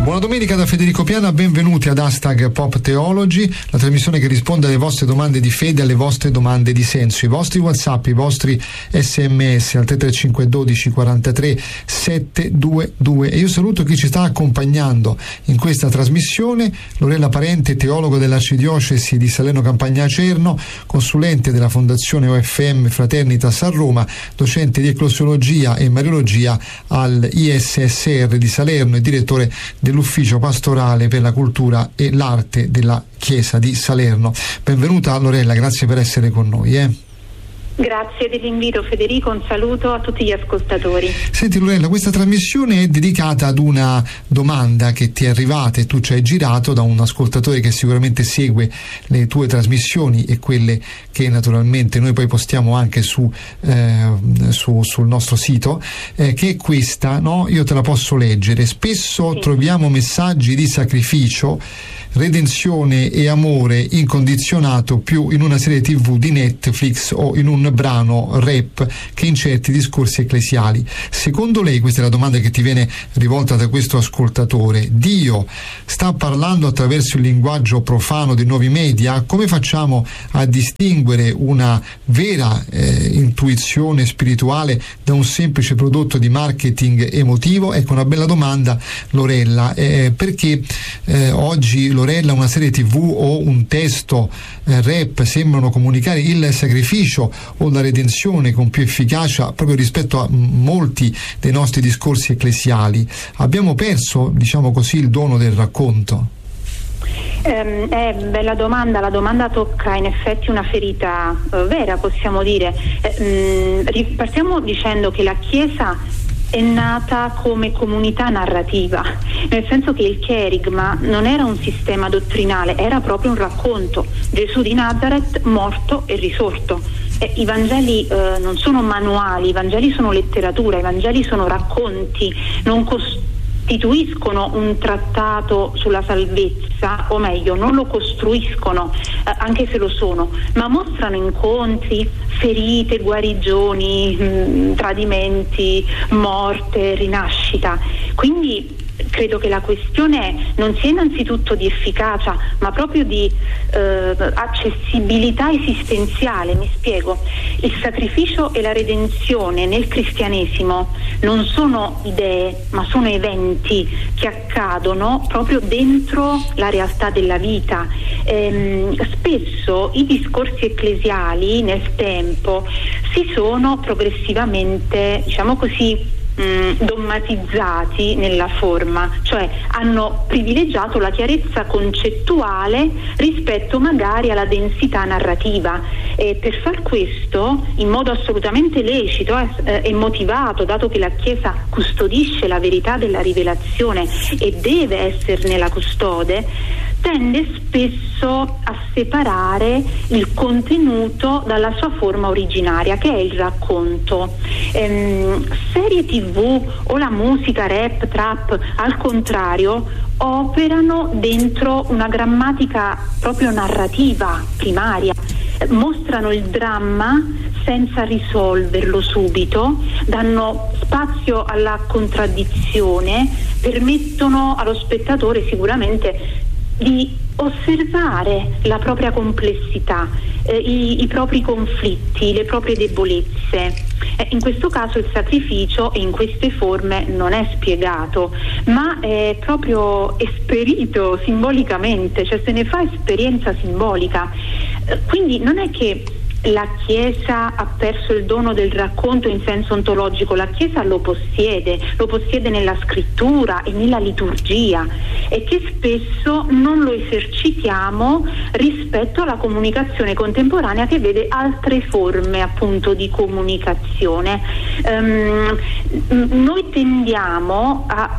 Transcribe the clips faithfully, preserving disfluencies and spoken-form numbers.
Buona domenica da Federico Piana, benvenuti ad Hashtag Pop Theology, la trasmissione che risponde alle vostre domande di fede e alle vostre domande di senso. I vostri WhatsApp, i vostri sms al tre tre cinque uno due quattro sette due due. E io saluto chi ci sta accompagnando in questa trasmissione: Lorella Parente, teologo dell'Arcidiocesi di Salerno Campania Acerno, consulente della Fondazione O F M Fraternitas a Roma, docente di eclosiologia e mariologia al I S S R di Salerno e direttore dell'Ufficio Pastorale per la Cultura e l'Arte della Chiesa di Salerno. Benvenuta Lorella, grazie per essere con noi. Eh. Grazie dell'invito Federico, un saluto a tutti gli ascoltatori. Senti Lorella, questa trasmissione è dedicata ad una domanda che ti è arrivata e tu ci hai girato da un ascoltatore che sicuramente segue le tue trasmissioni e quelle che naturalmente noi poi postiamo anche su, eh, su sul nostro sito, eh, che è questa, no? Io te la posso leggere. Spesso sì. Troviamo messaggi di sacrificio, redenzione e amore incondizionato più in una serie tv di Netflix o in un brano rap che in certi discorsi ecclesiali. Secondo lei, questa è la domanda che ti viene rivolta da questo ascoltatore, Dio sta parlando attraverso il linguaggio profano dei nuovi media? Come facciamo a distinguere una vera eh, intuizione spirituale da un semplice prodotto di marketing emotivo? Ecco, una bella domanda Lorella, eh, perché eh, oggi Lorella, una serie tv o un testo eh, rap sembrano comunicare il sacrificio o la redenzione con più efficacia proprio rispetto a m- molti dei nostri discorsi ecclesiali. Abbiamo perso, diciamo così, il dono del racconto? Eh, è bella domanda, la domanda tocca in effetti una ferita eh, vera, possiamo dire. Eh, mh, partiamo dicendo che la Chiesa è nata come comunità narrativa, nel senso che il cherigma non era un sistema dottrinale, era proprio un racconto. Gesù di Nazareth morto e risorto. E i Vangeli eh, non sono manuali, i Vangeli sono letteratura, i Vangeli sono racconti, non costituiscono un trattato sulla salvezza, o meglio, non lo costruiscono, eh, anche se lo sono, ma mostrano incontri, ferite, guarigioni, mh, tradimenti, morte, rinascita. Quindi credo che la questione non sia innanzitutto di efficacia, ma proprio di eh, accessibilità esistenziale. Mi spiego. Il sacrificio e la redenzione nel cristianesimo non sono idee, ma sono eventi che accadono proprio dentro la realtà della vita. Ehm, spesso i discorsi ecclesiali nel tempo si sono progressivamente, diciamo così, Mh, dommatizzati nella forma, cioè hanno privilegiato la chiarezza concettuale rispetto magari alla densità narrativa, e per far questo in modo assolutamente lecito eh, e motivato, dato che la Chiesa custodisce la verità della rivelazione e deve esserne la custode, tende spesso a separare il contenuto dalla sua forma originaria, che è il racconto. Ehm, serie tv o la musica rap, trap, al contrario, operano dentro una grammatica proprio narrativa primaria, mostrano il dramma senza risolverlo subito, danno spazio alla contraddizione, permettono allo spettatore sicuramente di osservare la propria complessità, eh, i, i propri conflitti, le proprie debolezze. Eh, in questo caso il sacrificio, e in queste forme, non è spiegato, ma è proprio esperito simbolicamente, cioè se ne fa esperienza simbolica. Eh, quindi non è che la Chiesa ha perso il dono del racconto in senso ontologico, la Chiesa lo possiede, lo possiede nella scrittura e nella liturgia, e che spesso non lo esercitiamo rispetto alla comunicazione contemporanea, che vede altre forme appunto di comunicazione. Um, noi tendiamo a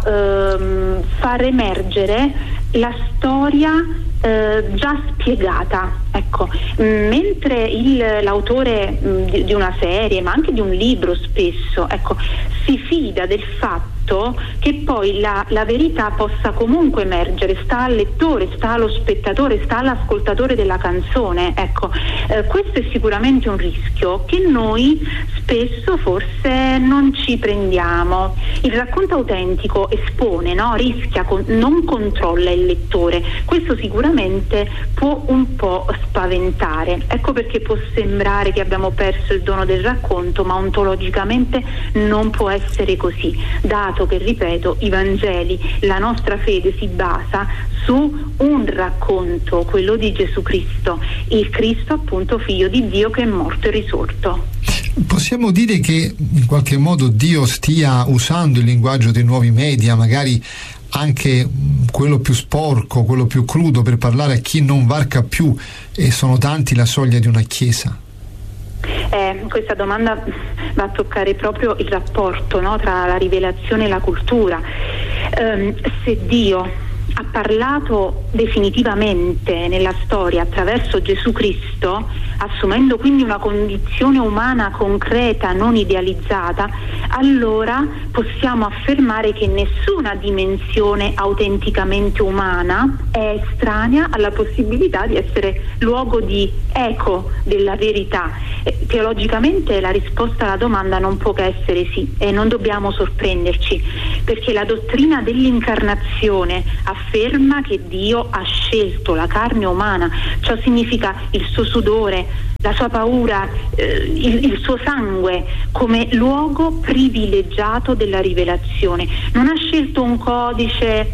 um, far emergere la storia eh, già spiegata, ecco, mentre il, l'autore mh, di, di una serie, ma anche di un libro spesso, ecco, si fida del fatto fatto che poi la, la verità possa comunque emergere, sta al lettore, sta allo spettatore, sta all'ascoltatore della canzone. Ecco, eh, questo è sicuramente un rischio che noi spesso forse non ci prendiamo. Il racconto autentico espone, no? Rischia, con, non controlla il lettore. Questo sicuramente può un po' spaventare. Ecco perché può sembrare che abbiamo perso il dono del racconto, ma ontologicamente non può essere così, dato che, ripeto, i Vangeli, la nostra fede si basa su un racconto, quello di Gesù Cristo, il Cristo appunto figlio di Dio che è morto e risorto. Possiamo dire che in qualche modo Dio stia usando il linguaggio dei nuovi media, magari anche quello più sporco, quello più crudo, per parlare a chi non varca più, e sono tanti, la soglia di una chiesa? Eh, questa domanda va a toccare proprio il rapporto, no, tra la rivelazione e la cultura. Eh, se Dio ha parlato definitivamente nella storia attraverso Gesù Cristo, assumendo quindi una condizione umana concreta, non idealizzata, allora possiamo affermare che nessuna dimensione autenticamente umana è estranea alla possibilità di essere luogo di eco della verità. Eh, teologicamente la risposta alla domanda non può che essere sì, e non dobbiamo sorprenderci, perché la dottrina dell'incarnazione afferma che Dio ha scelto la carne umana. Ciò significa il suo sudore, la sua paura, eh, il, il suo sangue come luogo privilegiato della rivelazione. Non ha scelto un codice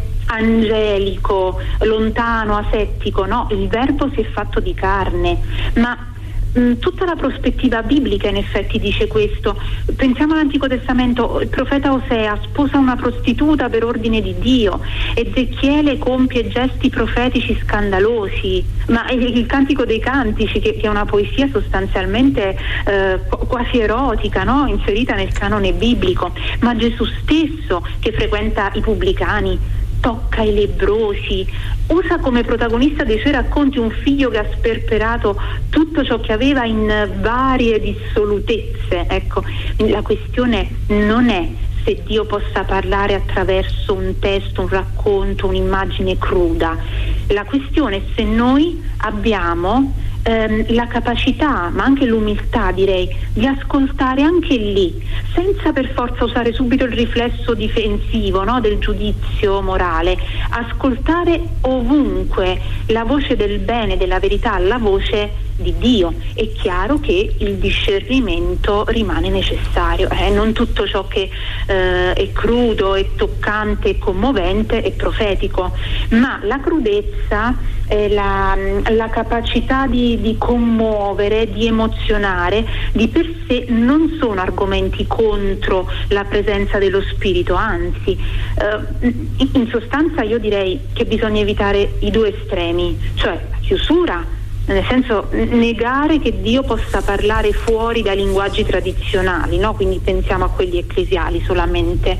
angelico, lontano, asettico, no, il Verbo si è fatto di carne, ma tutta la prospettiva biblica in effetti dice questo. Pensiamo all'Antico Testamento, il profeta Osea sposa una prostituta per ordine di Dio, Ezechiele compie gesti profetici scandalosi, ma il, il Cantico dei Cantici, che, che è una poesia sostanzialmente eh, quasi erotica, no? Inserita nel canone biblico, ma Gesù stesso che frequenta i pubblicani, tocca i lebbrosi, usa come protagonista dei suoi racconti un figlio che ha sperperato tutto ciò che aveva in varie dissolutezze. Ecco, la questione non è se Dio possa parlare attraverso un testo, un racconto, un'immagine cruda. La questione è se noi abbiamo ehm, la capacità, ma anche l'umiltà, direi, di ascoltare anche lì, senza per forza usare subito il riflesso difensivo, no, del giudizio morale, ascoltare ovunque la voce del bene, della verità, la voce di Dio. È chiaro che il discernimento rimane necessario, eh? Non tutto ciò che eh, è crudo, è toccante, è commovente è profetico, ma la crudezza, eh, la, la capacità di, di commuovere, di emozionare, di per sé non sono argomenti contro la presenza dello Spirito, anzi, eh, in sostanza io direi che bisogna evitare i due estremi, cioè la chiusura, nel senso negare che Dio possa parlare fuori dai linguaggi tradizionali, no? Quindi pensiamo a quelli ecclesiali solamente,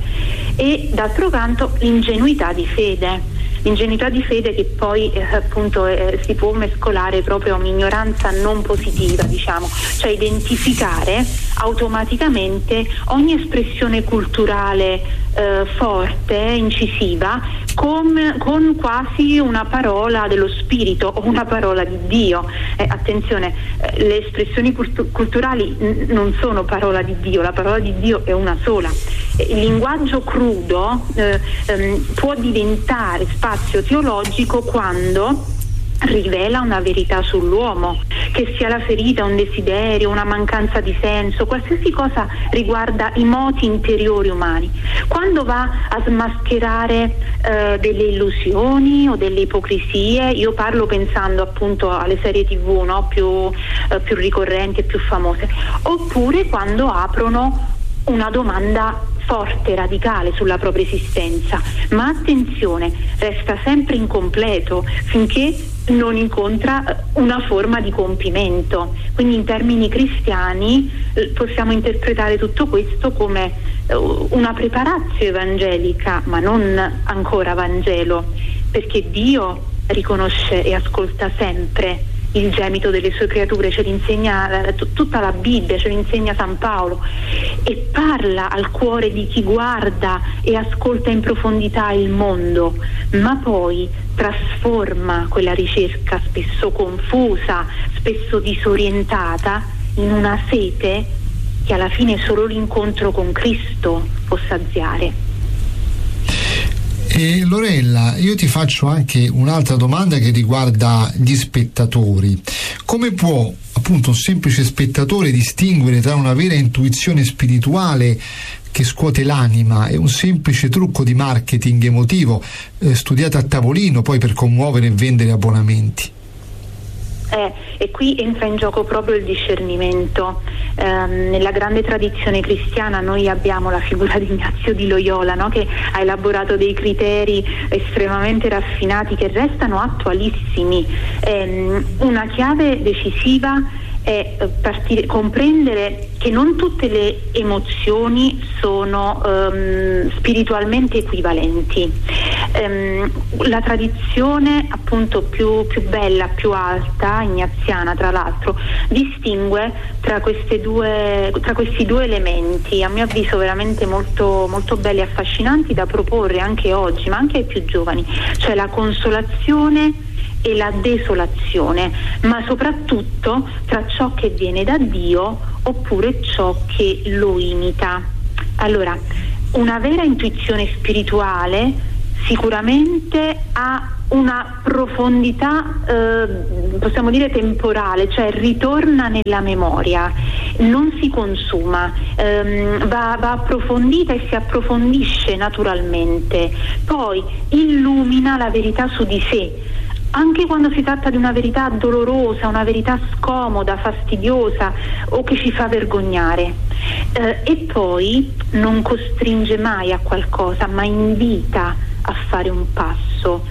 e d'altro canto l'ingenuità di fede. L'ingenuità di fede che poi eh, appunto eh, si può mescolare proprio a un'ignoranza non positiva, diciamo, cioè identificare automaticamente ogni espressione culturale eh, forte, incisiva, con, con quasi una parola dello spirito o una parola di Dio. Eh, attenzione, eh, le espressioni cultu- culturali n- non sono parola di Dio, la parola di Dio è una sola. Il linguaggio crudo eh, ehm, può diventare spazio teologico quando rivela una verità sull'uomo, che sia la ferita, un desiderio, una mancanza di senso, qualsiasi cosa riguarda i moti interiori umani. Quando va a smascherare eh, delle illusioni o delle ipocrisie, io parlo pensando appunto alle serie tivù, no? più, eh, più ricorrenti e più famose, oppure quando aprono una domanda forte, radicale sulla propria esistenza, ma attenzione, resta sempre incompleto finché non incontra una forma di compimento. Quindi in termini cristiani eh, possiamo interpretare tutto questo come eh, una preparatio evangelica, ma non ancora Vangelo, perché Dio riconosce e ascolta sempre il gemito delle sue creature, ce l'insegna eh, t- tutta la Bibbia, ce l'insegna San Paolo, e parla al cuore di chi guarda e ascolta in profondità il mondo, ma poi trasforma quella ricerca spesso confusa, spesso disorientata, in una sete che alla fine solo l'incontro con Cristo può saziare. E Lorella, io ti faccio anche un'altra domanda che riguarda gli spettatori. Come può appunto un semplice spettatore distinguere tra una vera intuizione spirituale che scuote l'anima e un semplice trucco di marketing emotivo eh, studiato a tavolino poi per commuovere e vendere abbonamenti? Eh, e qui entra in gioco proprio il discernimento. Eh, nella grande tradizione cristiana noi abbiamo la figura di Ignazio di Loyola, no? Che ha elaborato dei criteri estremamente raffinati che restano attualissimi. Eh, una chiave decisiva è partire, comprendere che non tutte le emozioni sono um, spiritualmente equivalenti. Um, la tradizione appunto più, più bella, più alta, ignaziana tra l'altro, distingue tra queste due, tra questi due elementi, a mio avviso veramente molto, molto belli e affascinanti da proporre anche oggi, ma anche ai più giovani, cioè la consolazione e la desolazione, ma soprattutto tra ciò che viene da Dio oppure ciò che lo imita. Allora, una vera intuizione spirituale sicuramente ha una profondità, eh, possiamo dire temporale, cioè ritorna nella memoria, non si consuma, ehm, va, va approfondita e si approfondisce naturalmente, poi illumina la verità su di sé. Anche quando si tratta di una verità dolorosa, una verità scomoda, fastidiosa o che ci fa vergognare. Eh, e poi non costringe mai a qualcosa, ma invita a fare un passo.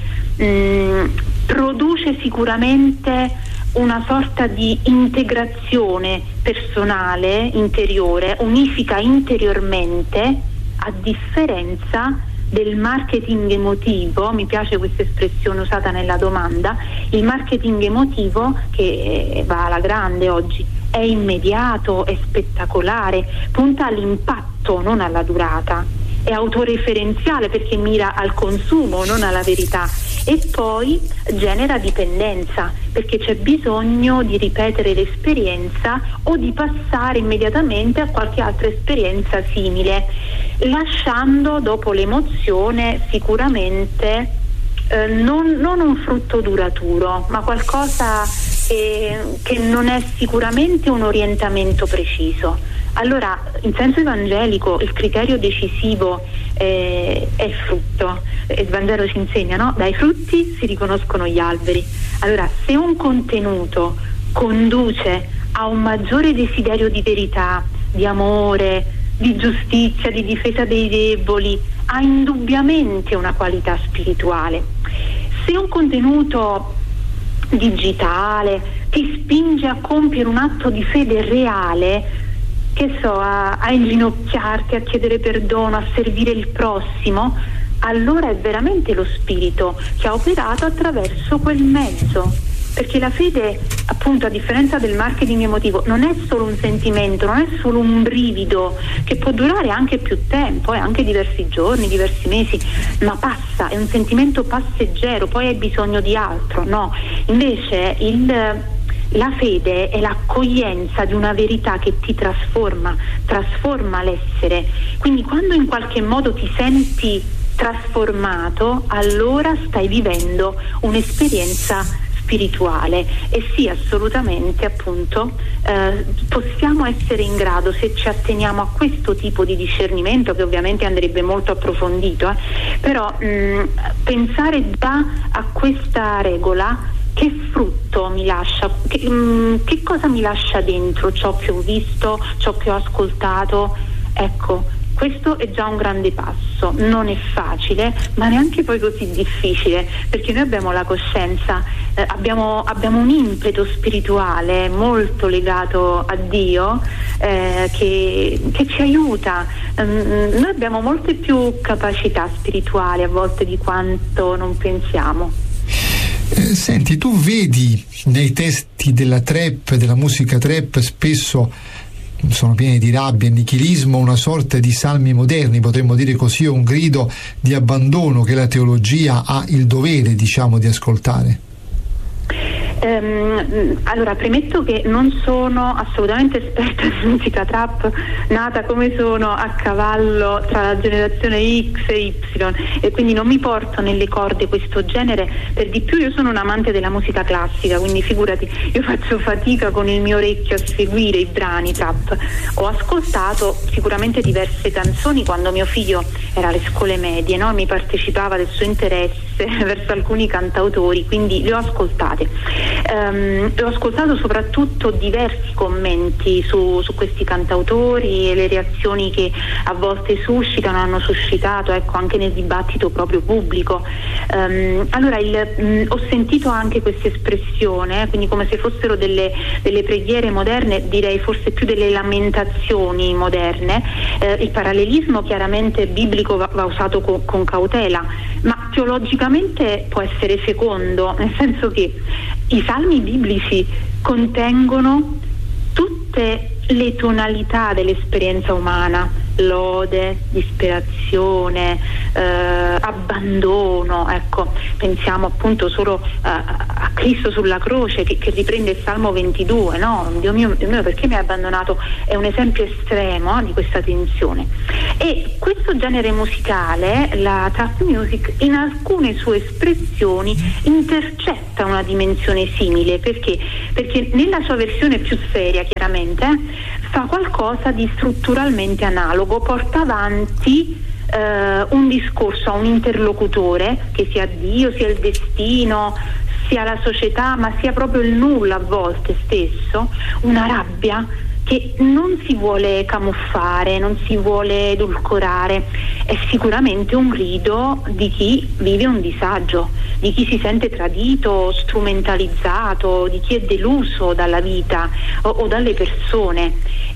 Mm, produce sicuramente una sorta di integrazione personale, interiore, unifica interiormente, a differenza del marketing emotivo. Mi piace questa espressione usata nella domanda. Il marketing emotivo, che va alla grande oggi, è immediato, è spettacolare, punta all'impatto, non alla durata, è autoreferenziale perché mira al consumo, non alla verità, e poi genera dipendenza perché c'è bisogno di ripetere l'esperienza o di passare immediatamente a qualche altra esperienza simile, lasciando dopo l'emozione sicuramente eh, non, non un frutto duraturo, ma qualcosa che, che non è sicuramente un orientamento preciso. Allora, in senso evangelico, il criterio decisivo eh, è il frutto. Il Vangelo ci insegna, no? Dai frutti si riconoscono gli alberi. Allora, se un contenuto conduce a un maggiore desiderio di verità, di amore, di giustizia, di difesa dei deboli, ha indubbiamente una qualità spirituale. Se un contenuto digitale ti spinge a compiere un atto di fede reale, che so, a, a inginocchiarti, a chiedere perdono, a servire il prossimo, allora è veramente lo spirito che ha operato attraverso quel mezzo. Perché la fede, appunto, a differenza del marketing emotivo, non è solo un sentimento, non è solo un brivido che può durare anche più tempo, eh, anche diversi giorni, diversi mesi, ma passa, è un sentimento passeggero, poi hai bisogno di altro. No, invece il La fede è l'accoglienza di una verità che ti trasforma, trasforma l'essere. Quindi quando in qualche modo ti senti trasformato, allora stai vivendo un'esperienza spirituale. E sì, assolutamente, appunto, eh, possiamo essere in grado, se ci atteniamo a questo tipo di discernimento, che ovviamente andrebbe molto approfondito, eh, però mh, pensare già a questa regola. Che frutto mi lascia, che, mh, che cosa mi lascia dentro ciò che ho visto, ciò che ho ascoltato? Ecco, questo è già un grande passo. Non è facile, ma neanche poi così difficile, perché noi abbiamo la coscienza, eh, abbiamo, abbiamo un impeto spirituale molto legato a Dio, eh, che, che ci aiuta. Um, noi abbiamo molte più capacità spirituali a volte di quanto non pensiamo. Eh, senti, tu vedi nei testi della trap, della musica trap, spesso sono pieni di rabbia e nichilismo, una sorta di salmi moderni, potremmo dire così, un grido di abbandono che la teologia ha il dovere, diciamo, di ascoltare? Um, allora, premetto che non sono assolutamente esperta di musica trap, nata come sono a cavallo tra la generazione X e Y, e quindi non mi porto nelle corde questo genere. Per di più io sono un amante della musica classica, quindi figurati, io faccio fatica con il mio orecchio a seguire i brani trap. Ho ascoltato sicuramente diverse canzoni quando mio figlio era alle scuole medie, no? Mi partecipava del suo interesse verso alcuni cantautori, quindi le ho ascoltate. Um, ho ascoltato soprattutto diversi commenti su, su questi cantautori e le reazioni che a volte suscitano, hanno suscitato, ecco, anche nel dibattito proprio pubblico. Um, allora il, mh, ho sentito anche questa espressione, quindi come se fossero delle, delle preghiere moderne, direi forse più delle lamentazioni moderne. Eh, il parallelismo chiaramente biblico va, va usato co, con cautela, ma teologicamente può essere fecondo, nel senso che i salmi biblici contengono tutte le tonalità dell'esperienza umana: lode, disperazione, eh, abbandono. Ecco, pensiamo appunto solo eh, a Cristo sulla croce che, che riprende il Salmo ventidue, no? Dio mio, Dio mio, perché mi hai abbandonato? È un esempio estremo eh, di questa tensione. E questo genere musicale, la trap music, in alcune sue espressioni intercetta una dimensione simile. Perché? Perché nella sua versione più seria, chiaramente, eh, fa qualcosa di strutturalmente analogo, porta avanti eh, un discorso a un interlocutore, che sia Dio, sia il destino, sia la società, ma sia proprio il nulla a volte stesso, una rabbia che non si vuole camuffare, non si vuole edulcorare. È sicuramente un grido di chi vive un disagio, di chi si sente tradito, strumentalizzato, di chi è deluso dalla vita o, o dalle persone.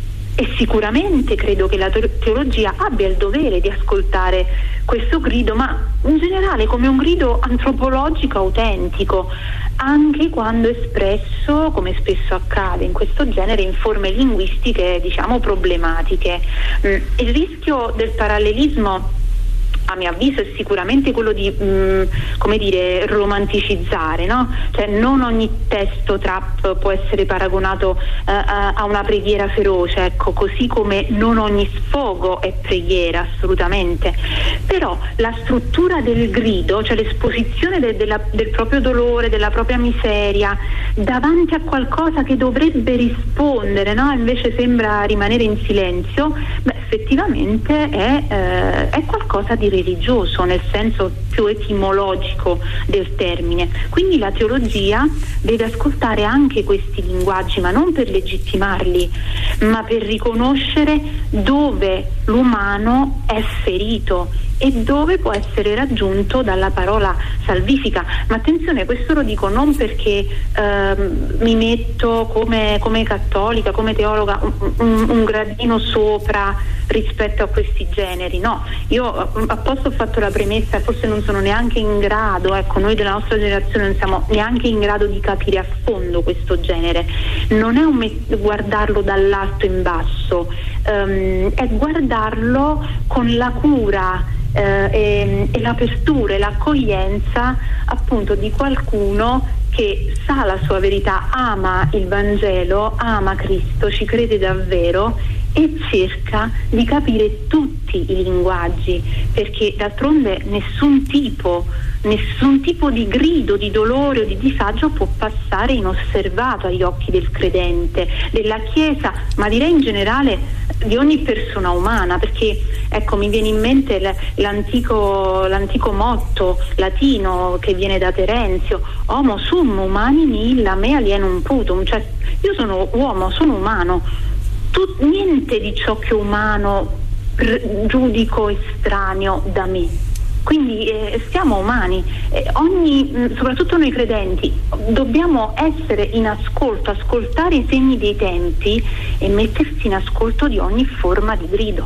E sicuramente credo che la teologia abbia il dovere di ascoltare questo grido, ma in generale come un grido antropologico autentico, anche quando espresso, come spesso accade in questo genere, in forme linguistiche, diciamo, problematiche. Il rischio del parallelismo, a mio avviso, è sicuramente quello di mh, come dire, romanticizzare, no? Cioè non ogni testo trap può essere paragonato uh, a una preghiera feroce, ecco, così come non ogni sfogo è preghiera, assolutamente. Però la struttura del grido, cioè l'esposizione de- della, del proprio dolore, della propria miseria davanti a qualcosa che dovrebbe rispondere, no? Invece sembra rimanere in silenzio, beh, effettivamente è, eh, è qualcosa di religioso nel senso più etimologico del termine. Quindi la teologia deve ascoltare anche questi linguaggi, ma non per legittimarli, ma per riconoscere dove l'umano è ferito e dove può essere raggiunto dalla parola salvifica. Ma attenzione, questo lo dico non perché ehm, mi metto come, come cattolica, come teologa un, un, un gradino sopra rispetto a questi generi, no, io apposta ho fatto la premessa, forse non sono neanche in grado, ecco, noi della nostra generazione non siamo neanche in grado di capire a fondo questo genere. Non è un met- guardarlo dall'alto in basso, um, è guardarlo con la cura eh, e, e l'apertura e l'accoglienza appunto di qualcuno che sa la sua verità, ama il Vangelo, ama Cristo, ci crede davvero e cerca di capire tutti i linguaggi, perché d'altronde nessun tipo nessun tipo di grido, di dolore o di disagio può passare inosservato agli occhi del credente, della Chiesa, ma direi in generale di ogni persona umana, perché ecco, mi viene in mente l'antico, l'antico motto latino che viene da Terenzio: homo sum humanim illa me alienum putum, cioè io sono uomo, sono umano, tu, niente di ciò che è umano r- giudico estraneo da me. Quindi eh, siamo umani, eh, ogni, soprattutto noi credenti dobbiamo essere in ascolto, ascoltare i segni dei tempi e mettersi in ascolto di ogni forma di grido.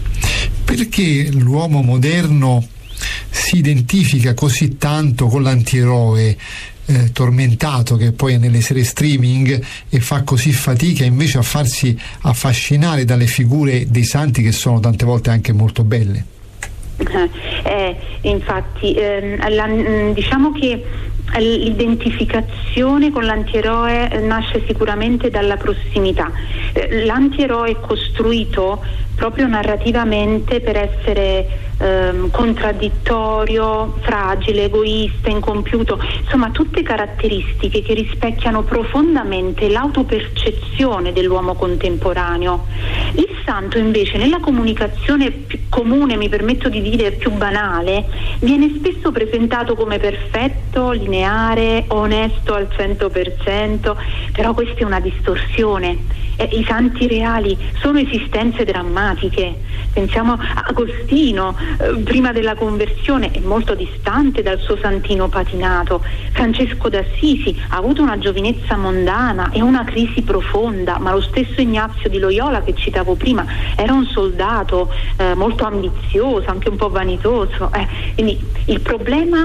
Perché l'uomo moderno si identifica così tanto con l'antieroe? eh, tormentato che poi è nelle serie streaming e fa così fatica invece a farsi affascinare dalle figure dei santi che sono tante volte anche molto belle. Eh, infatti ehm, la, diciamo che l'identificazione con l'antieroe nasce sicuramente dalla prossimità. L'antieroe è costruito proprio narrativamente per essere ehm, contraddittorio, fragile, egoista, incompiuto, insomma tutte caratteristiche che rispecchiano profondamente l'autopercezione dell'uomo contemporaneo. Il santo invece nella comunicazione più comune, mi permetto di dire più banale, viene spesso presentato come perfetto, lineare, onesto al cento per cento, però questa è una distorsione. Eh, I santi reali sono esistenze drammatiche. Pensiamo a Agostino, eh, prima della conversione è molto distante dal suo santino patinato. Francesco d'Assisi ha avuto una giovinezza mondana e una crisi profonda, ma lo stesso Ignazio di Loyola che citavo prima era un soldato eh, molto ambizioso, anche un po' vanitoso. Eh, quindi il problema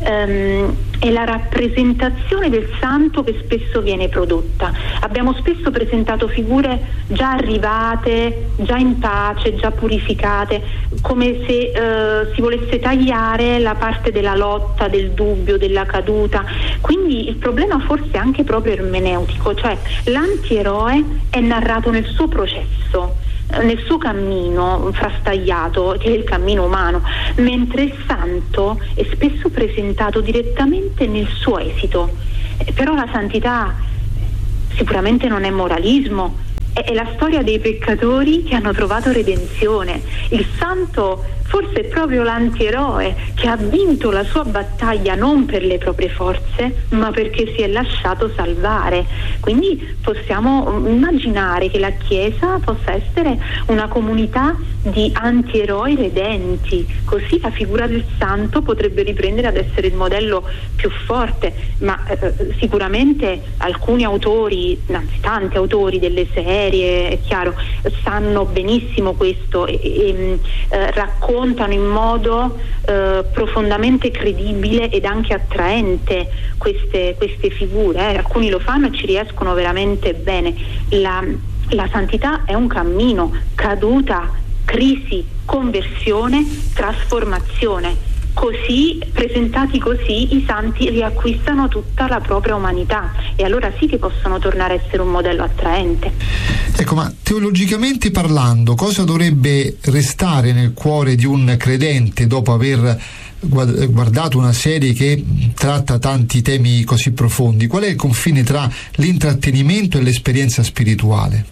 ehm, è la rappresentazione del santo che spesso viene prodotta. Abbiamo spesso presentato figure già arrivate, già in pace, già purificate, come se eh, si volesse tagliare la parte della lotta, del dubbio, della caduta. Quindi il problema forse è anche proprio ermeneutico, cioè l'antieroe è narrato nel suo processo, nel suo cammino frastagliato, che è il cammino umano, mentre il santo è spesso presentato direttamente nel suo esito. Eh, però la santità sicuramente non è moralismo, è, è la storia dei peccatori che hanno trovato redenzione. Il santo forse è proprio l'antieroe che ha vinto la sua battaglia non per le proprie forze, ma perché si è lasciato salvare. Quindi possiamo immaginare che la Chiesa possa essere una comunità di antieroi redenti, così la figura del santo potrebbe riprendere ad essere il modello più forte, ma eh, sicuramente alcuni autori, anzi tanti autori delle serie, è chiaro, sanno benissimo questo e, e eh, raccontano in modo eh, profondamente credibile ed anche attraente queste, queste figure, eh. Alcuni lo fanno e ci riescono veramente bene. La, la santità è un cammino, caduta, crisi, conversione, trasformazione. Così, presentati così, i santi riacquistano tutta la propria umanità e allora sì che possono tornare a essere un modello attraente. Ecco, ma teologicamente parlando, cosa dovrebbe restare nel cuore di un credente dopo aver guardato una serie che tratta tanti temi così profondi? Qual è il confine tra l'intrattenimento e l'esperienza spirituale?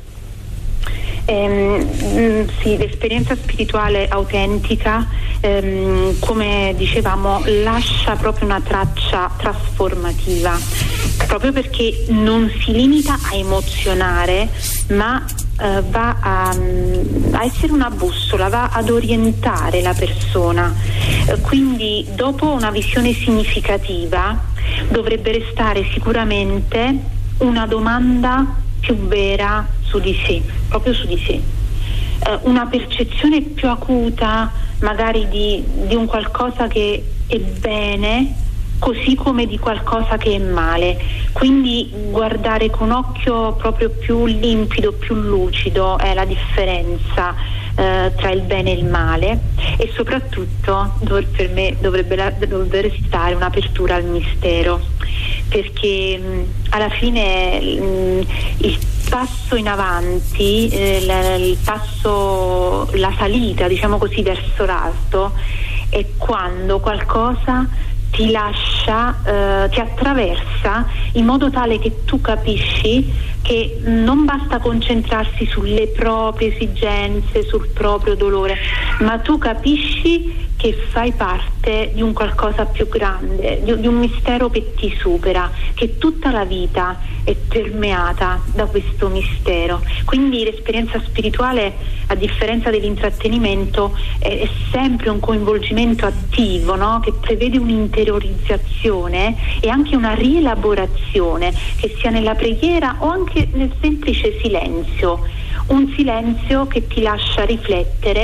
Eh, sì, l'esperienza spirituale autentica, ehm, come dicevamo, lascia proprio una traccia trasformativa, proprio perché non si limita a emozionare, ma eh, va a, a essere una bussola, va ad orientare la persona. Eh, quindi dopo una visione significativa dovrebbe restare sicuramente una domanda più vera su di sé, proprio su di sé, eh, una percezione più acuta magari di, di un qualcosa che è bene così come di qualcosa che è male, quindi guardare con occhio proprio più limpido, più lucido è la differenza eh, tra il bene e il male, e soprattutto dov- per me dovrebbe, la- dovrebbe restare un'apertura al mistero, perché mh, alla fine mh, il passo in avanti, eh, la, il passo, la salita, diciamo così, verso l'alto è quando qualcosa ti lascia, eh, ti attraversa in modo tale che tu capisci che non basta concentrarsi sulle proprie esigenze, sul proprio dolore, ma tu capisci che fai parte di un qualcosa più grande, di, di un mistero che ti supera, che tutta la vita è permeata da questo mistero. Quindi l'esperienza spirituale, a differenza dell'intrattenimento, è, è sempre un coinvolgimento attivo, no? Che prevede un'interiorizzazione e anche una rielaborazione, che sia nella preghiera o anche nel semplice silenzio, un silenzio che ti lascia riflettere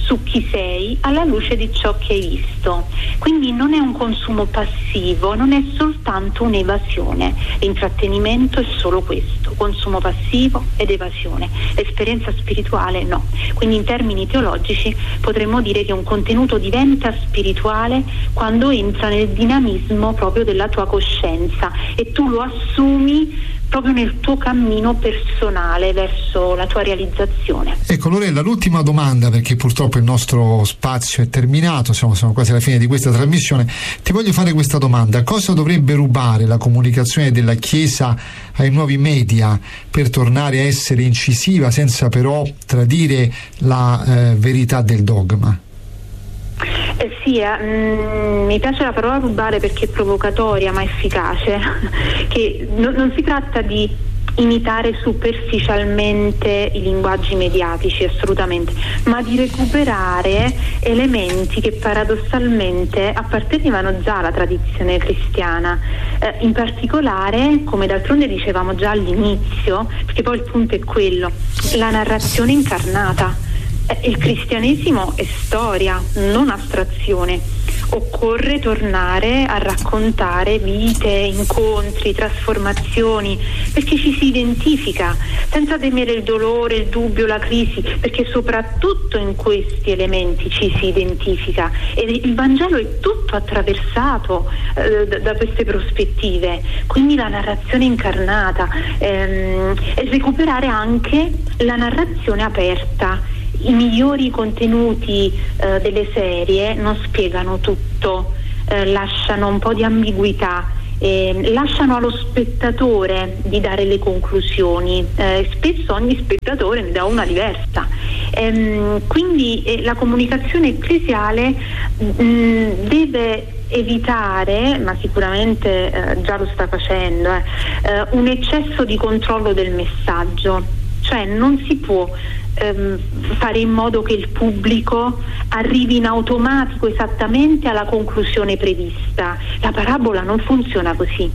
su chi sei alla luce di ciò che hai visto. Quindi non è un consumo passivo, non è soltanto un'evasione. L'intrattenimento è solo questo, consumo passivo ed evasione. L'esperienza spirituale no. Quindi in termini teologici potremmo dire che un contenuto diventa spirituale quando entra nel dinamismo proprio della tua coscienza e tu lo assumi proprio nel tuo cammino personale verso la tua realizzazione. Ecco Lorella, l'ultima domanda, perché purtroppo il nostro spazio è terminato, siamo, siamo quasi alla fine di questa trasmissione. Ti voglio fare questa domanda: cosa dovrebbe rubare la comunicazione della Chiesa ai nuovi media per tornare a essere incisiva senza però tradire la eh, verità del dogma? Eh sì, eh, mh, mi piace la parola rubare perché è provocatoria ma efficace, che no, non si tratta di imitare superficialmente i linguaggi mediatici, assolutamente, ma di recuperare elementi che paradossalmente appartenevano già alla tradizione cristiana, eh, in particolare, come d'altronde dicevamo già all'inizio, perché poi il punto è quello, la narrazione incarnata. Il cristianesimo è storia, non astrazione. Occorre tornare a raccontare vite, incontri, trasformazioni, perché ci si identifica, senza temere il dolore, il dubbio, la crisi, perché soprattutto in questi elementi ci si identifica. E il Vangelo è tutto attraversato eh, da, da queste prospettive. Quindi la narrazione incarnata, ehm, e recuperare anche la narrazione aperta. I migliori contenuti eh, delle serie non spiegano tutto, eh, lasciano un po' di ambiguità, eh, lasciano allo spettatore di dare le conclusioni, eh, spesso ogni spettatore ne dà una diversa. Ehm, quindi eh, la comunicazione ecclesiale mh, deve evitare, ma sicuramente eh, già lo sta facendo, eh, eh, un eccesso di controllo del messaggio, cioè non si può ehm, fare in modo che il pubblico arrivi in automatico esattamente alla conclusione prevista. La parabola non funziona così,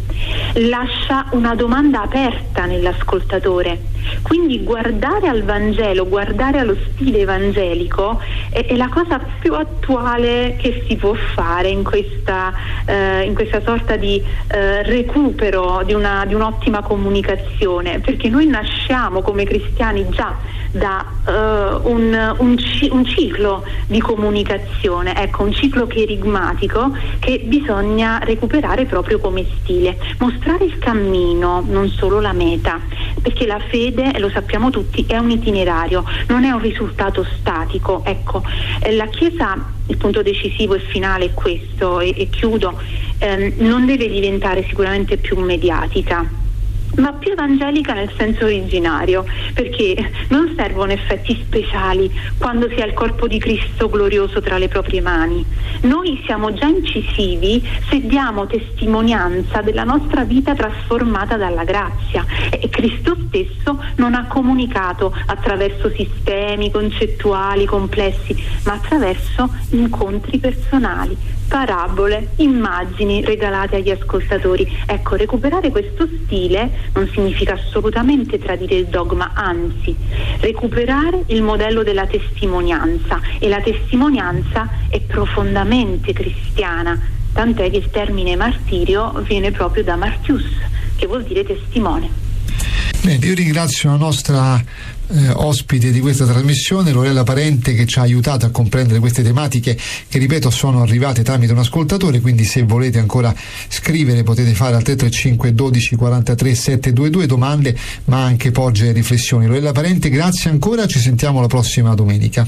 lascia una domanda aperta nell'ascoltatore. Quindi guardare al Vangelo, guardare allo stile evangelico è, è la cosa più attuale che si può fare in questa, eh, in questa sorta di eh, recupero di, una, di un'ottima comunicazione, perché noi nasciamo come cristiani già da uh, un, un, un ciclo di comunicazione, ecco, un ciclo cherigmatico che bisogna recuperare proprio come stile, mostrare il cammino, non solo la meta, perché la fede, e lo sappiamo tutti, è un itinerario, non è un risultato statico. Ecco, la Chiesa, il punto decisivo e finale è questo, e, e chiudo, ehm, non deve diventare sicuramente più mediatica, ma più evangelica nel senso originario, perché non servono effetti speciali quando si ha il corpo di Cristo glorioso tra le proprie mani. Noi siamo già incisivi se diamo testimonianza della nostra vita trasformata dalla grazia, e Cristo stesso non ha comunicato attraverso sistemi concettuali complessi, ma attraverso incontri personali, parabole, immagini regalate agli ascoltatori. Ecco, recuperare questo stile non significa assolutamente tradire il dogma, anzi, recuperare il modello della testimonianza, e la testimonianza è profondamente cristiana, tant'è che il termine martirio viene proprio da martius, che vuol dire testimone. Bene, io ringrazio la nostra eh, ospite di questa trasmissione, Lorella Parente, che ci ha aiutato a comprendere queste tematiche che, ripeto, sono arrivate tramite un ascoltatore. Quindi se volete ancora scrivere potete fare al tre tre cinque dodici quarantatré settecentoventidue domande, ma anche porgere riflessioni. Lorella Parente, grazie ancora, ci sentiamo la prossima domenica.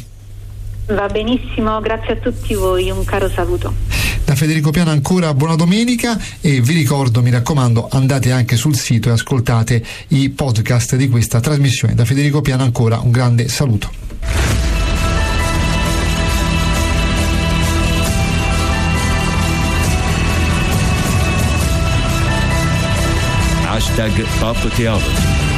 Va benissimo, grazie a tutti voi, un caro saluto. Da Federico Piana ancora buona domenica, e vi ricordo, mi raccomando, andate anche sul sito e ascoltate i podcast di questa trasmissione. Da Federico Piana ancora un grande saluto. Hashtag Pop Theology.